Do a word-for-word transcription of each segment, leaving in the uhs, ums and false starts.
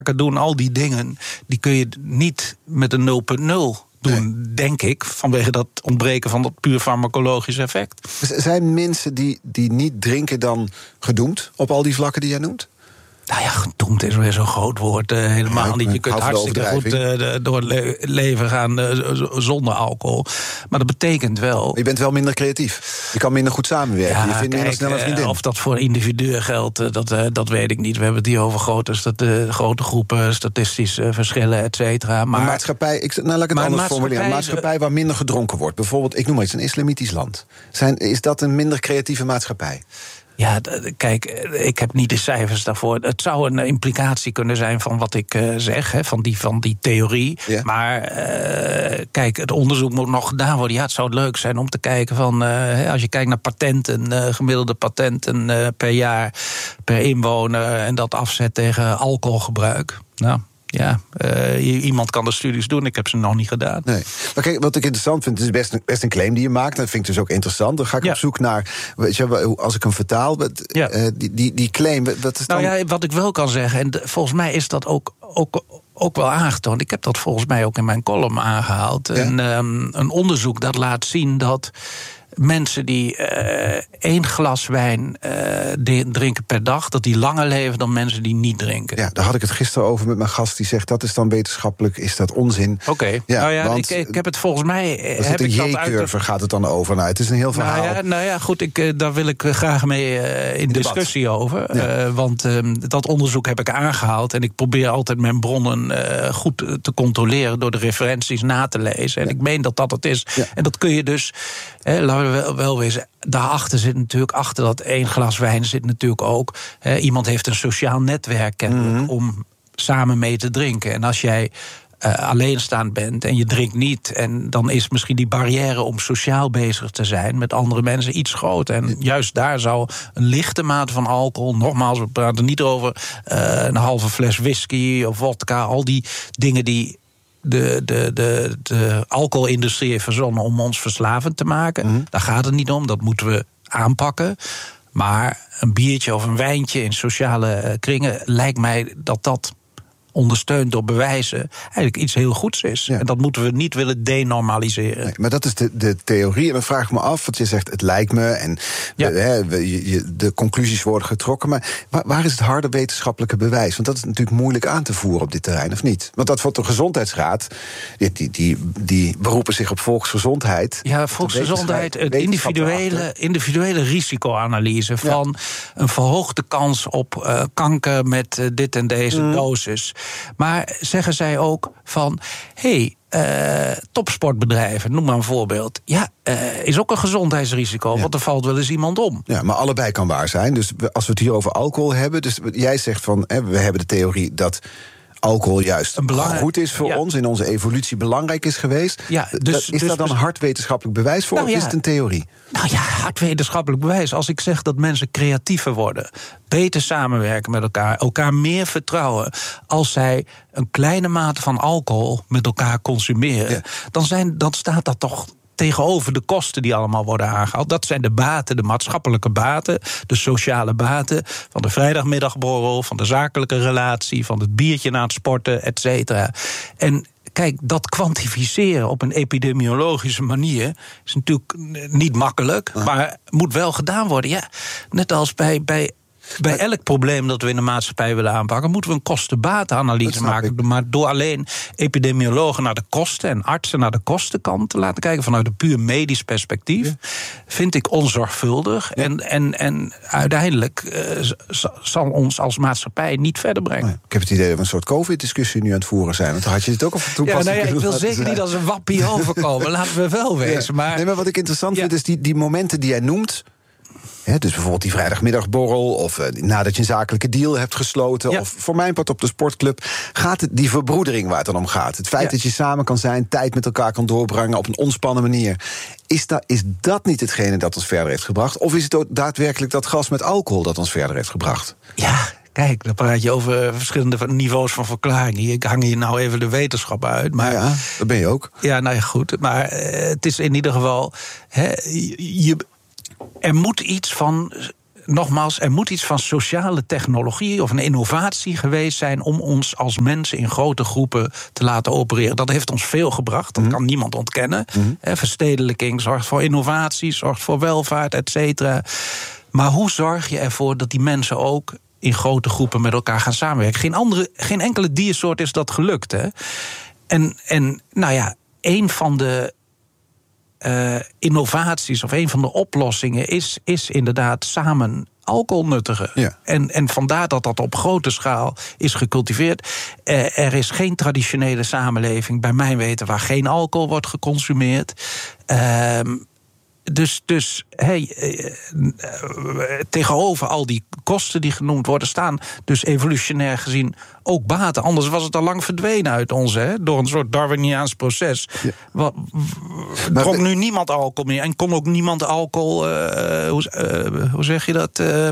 doen, al die dingen, die kun je niet met een nul punt nul doen, nee. denk ik, vanwege dat ontbreken van dat puur farmacologisch effect. Zijn mensen die, die niet drinken dan gedoemd op al die vlakken die jij noemt? Nou ja, gedoemd is weer zo'n groot woord. Uh, helemaal ja, niet. Je kunt hartstikke goed uh, door het le- leven gaan uh, zonder alcohol. Maar dat betekent wel... Je bent wel minder creatief. Je kan minder goed samenwerken. Ja, je vindt minder snel een vriendin. Uh, of dat voor individuen geldt, uh, dat, uh, dat weet ik niet. We hebben het hier over grote, stat- uh, grote groepen, statistische verschillen, et cetera. Maar, maar maatschappij, ik, nou, laat ik het anders formuleren. Een maatschappij waar minder gedronken wordt. Bijvoorbeeld, ik noem maar iets, een islamitisch land. Zijn, is dat een minder creatieve maatschappij? Ja, kijk, ik heb niet de cijfers daarvoor. Het zou een implicatie kunnen zijn van wat ik uh, zeg, hè, van, die, van die theorie. Ja. Maar uh, kijk, het onderzoek moet nog gedaan worden. Ja, het zou leuk zijn om te kijken van... Uh, als je kijkt naar patenten, uh, gemiddelde patenten uh, per jaar, per inwoner... en dat afzet tegen alcoholgebruik. Nou... Ja, uh, iemand kan de studies doen, ik heb ze nog niet gedaan. Nee. Maar kijk, wat ik interessant vind, het is best een, best een claim die je maakt. Dat vind ik dus ook interessant. Dan ga ik ja. op zoek naar, weet je, als ik hem vertaal, ja. uh, die, die, die claim, wat is dan... Nou ja, wat ik wel kan zeggen, en de, volgens mij is dat ook, ook, ook wel aangetoond. Ik heb dat volgens mij ook in mijn column aangehaald. Ja. Een, um, een onderzoek dat laat zien dat... mensen die uh, één glas wijn uh, drinken per dag... dat die langer leven dan mensen die niet drinken. Ja, daar had ik het gisteren over met mijn gast. Die zegt, dat is dan wetenschappelijk, is dat onzin. Oké, okay. ja, nou ja, want, ik, ik heb het volgens mij... heb ik de J-curve de... gaat het dan over. Nou, het is een heel verhaal. Nou ja, nou ja goed, ik, daar wil ik graag mee uh, in, in discussie debat. over. Ja. Uh, want uh, dat onderzoek heb ik aangehaald... en ik probeer altijd mijn bronnen uh, goed te controleren... door de referenties na te lezen. En ja. ik meen dat dat het is. Ja. En dat kun je dus... Hè, laten we wel, wel wezen, daarachter zit natuurlijk, achter dat één glas wijn zit natuurlijk ook... Hè, iemand heeft een sociaal netwerk kennelijk mm-hmm. om samen mee te drinken. En als jij uh, alleenstaand bent en je drinkt niet... en dan is misschien die barrière om sociaal bezig te zijn... met andere mensen iets groter. En juist daar zou een lichte mate van alcohol... nogmaals, we praten niet over uh, een halve fles whisky of vodka... al die dingen die... De, de, de, de alcoholindustrie heeft verzonnen om ons verslavend te maken. Mm. Daar gaat het niet om, dat moeten we aanpakken. Maar een biertje of een wijntje in sociale kringen... lijkt mij dat dat... ondersteund door bewijzen, eigenlijk iets heel goeds is. Ja. En dat moeten we niet willen denormaliseren. Nee, maar dat is de, de theorie. En dan vraag ik me af, want je zegt het lijkt me... en ja. de, he, de, de conclusies worden getrokken. Maar waar, waar is het harde wetenschappelijke bewijs? Want dat is natuurlijk moeilijk aan te voeren op dit terrein, of niet? Want dat wordt de Gezondheidsraad... die, die, die, die beroepen zich op volksgezondheid. Ja, volksgezondheid, het individuele, individuele risicoanalyse... van ja. een verhoogde kans op uh, kanker met uh, dit en deze mm. dosis... Maar zeggen zij ook van... hé, hey, uh, topsportbedrijven, noem maar een voorbeeld... ja, uh, is ook een gezondheidsrisico, ja. want er valt wel eens iemand om. Ja, maar allebei kan waar zijn. Dus als we het hier over alcohol hebben... dus jij zegt van, hè, we hebben de theorie dat... alcohol juist belangrijk... goed is voor ja. ons, in onze evolutie belangrijk is geweest. Ja, dus, is dus, dat dan dus, hard wetenschappelijk bewijs voor, nou of ja, is het een theorie? Nou ja, hard wetenschappelijk bewijs. Als ik zeg dat mensen creatiever worden... beter samenwerken met elkaar, elkaar meer vertrouwen... als zij een kleine mate van alcohol met elkaar consumeren... Ja. Dan, zijn, dan staat dat toch... tegenover de kosten die allemaal worden aangehaald. Dat zijn de baten, de maatschappelijke baten... de sociale baten van de vrijdagmiddagborrel... van de zakelijke relatie, van het biertje na het sporten, et cetera. En kijk, dat kwantificeren op een epidemiologische manier... is natuurlijk niet makkelijk, ja. maar moet wel gedaan worden. Ja, net als bij... bij Bij elk probleem dat we in de maatschappij willen aanpakken... moeten we een kosten-batenanalyse maken. Ik. Maar door alleen epidemiologen naar de kosten... en artsen naar de kostenkant te laten kijken... vanuit een puur medisch perspectief... Ja. vind ik onzorgvuldig. Ja. En, en, en uiteindelijk uh, zal ons als maatschappij niet verder brengen. Nee, ik heb het idee dat we een soort covid-discussie nu aan het voeren zijn. Want dan had je dit ook al toepassing ja, nou ja, ik wil zeker zijn. Niet als een wappie overkomen. Laten we wel wezen. Ja. Maar, nee, maar wat ik interessant ja. vind is die, die momenten die jij noemt... He, dus bijvoorbeeld die vrijdagmiddagborrel... of uh, nadat je een zakelijke deal hebt gesloten... Ja. of voor mijn part op de sportclub... gaat het die verbroedering waar het dan om gaat. Het feit ja. dat je samen kan zijn, tijd met elkaar kan doorbrengen... op een ontspannen manier. Is, da- is dat niet hetgene dat ons verder heeft gebracht? Of is het ook daadwerkelijk dat gas met alcohol dat ons verder heeft gebraad? Ja, kijk, dan praat je over verschillende niveaus van verklaring. Ik hang hier nou even de wetenschap uit. Maar, ja, dat ben je ook. Ja, nou ja, goed. Maar uh, het is in ieder geval... He, je... Er moet iets van nogmaals, er moet iets van sociale technologie of een innovatie geweest zijn om ons als mensen in grote groepen te laten opereren. Dat heeft ons veel gebracht, dat mm-hmm. kan niemand ontkennen. Mm-hmm. Verstedelijking zorgt voor innovatie, zorgt voor welvaart, et cetera. Maar hoe zorg je ervoor dat die mensen ook in grote groepen met elkaar gaan samenwerken? Geen, andere, geen enkele diersoort is dat gelukt. Hè? En, en nou ja, een van de uh, innovaties of een van de oplossingen is, is inderdaad samen alcohol nuttigen. Ja. En, en vandaar dat dat op grote schaal is gecultiveerd. Uh, er is geen traditionele samenleving, bij mijn weten, waar geen alcohol wordt geconsumeerd. Uh, Dus, dus hey, uh, tegenover al die kosten die genoemd worden, staan dus evolutionair gezien ook baten. Anders was het al lang verdwenen uit ons, hè, door een soort Darwiniaans proces. Ja. Wat, dronk nu niemand alcohol meer en kon ook niemand alcohol, uh, hoe, uh, hoe zeg je dat? Uh,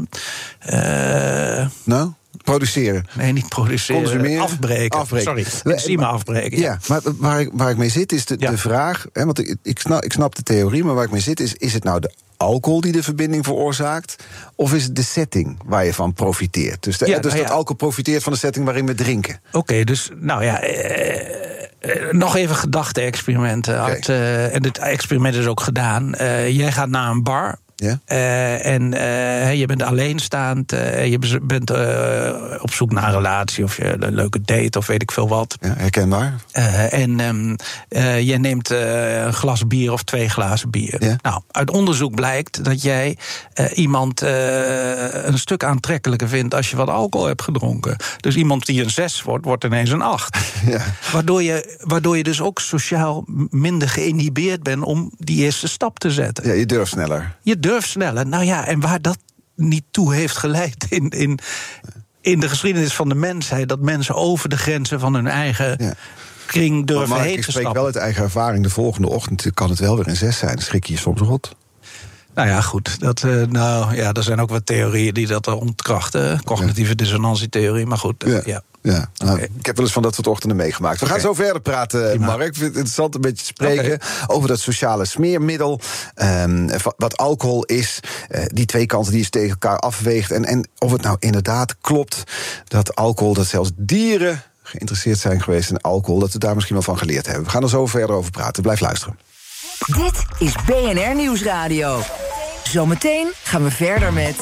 uh, nou? Produceren. Nee, niet produceren. Consumeren. Afbreken. Afbreken. Sorry, enzymen afbreken. Ja, ja, maar waar ik, waar ik mee zit is de, ja. de vraag, hè, want ik, ik, snap, ik snap de theorie, maar waar ik mee zit is, is het nou de alcohol die de verbinding veroorzaakt, of is het de setting waar je van profiteert? Dus, de, ja, dus nou dat ja. alcohol profiteert van de setting waarin we drinken. Oké, okay, dus nou ja, eh, eh, nog even gedachte-experimenten. Okay. Uh, en dit experiment is ook gedaan. Uh, jij gaat naar een bar. Ja. Uh, en uh, je bent alleenstaand, uh, je bent uh, op zoek naar een relatie of je, een leuke date of weet ik veel wat. Ja, herkenbaar. Uh, en um, uh, je neemt uh, een glas bier of twee glazen bier. Ja. Nou, uit onderzoek blijkt dat jij uh, iemand uh, een stuk aantrekkelijker vindt als je wat alcohol hebt gedronken. Dus iemand die een zes wordt, wordt ineens een acht. Ja. Waardoor je, waardoor je dus ook sociaal minder geïnhibeerd bent om die eerste stap te zetten. Ja, je durft sneller. Je durft sneller. Nou ja, en waar dat niet toe heeft geleid in, in, in de geschiedenis van de mensheid, dat mensen over de grenzen van hun eigen ja. kring durven Mark, heen te stappen. Ik spreek wel uit eigen ervaring. De volgende ochtend kan het wel weer een zes zijn. Dan schrik je je soms rot. Nou ja, goed. Dat, uh, nou, ja, er zijn ook wat theorieën die dat ontkrachten. Cognitieve ja. dissonantietheorie, maar goed. Uh, ja. ja. Ja, nou, okay. Ik heb wel eens van dat soort ochtenden meegemaakt. We okay. gaan zo verder praten, Prima. Mark. Ik vind het interessant een beetje te spreken okay. over dat sociale smeermiddel. Um, wat alcohol is. Uh, die twee kanten die je tegen elkaar afweegt. En, en of het nou inderdaad klopt dat alcohol, dat zelfs dieren geïnteresseerd zijn geweest in alcohol, dat we daar misschien wel van geleerd hebben. We gaan er zo verder over praten. Blijf luisteren. Dit is B N R Nieuwsradio. Zometeen gaan we verder met